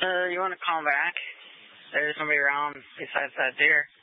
You want to call back? There's nobody around besides that deer.